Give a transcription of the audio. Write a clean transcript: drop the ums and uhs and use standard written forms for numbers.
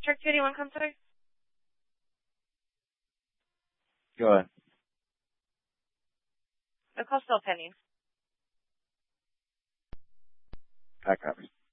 Truck 281 come through? Go ahead. The call's still pending. Pack copies.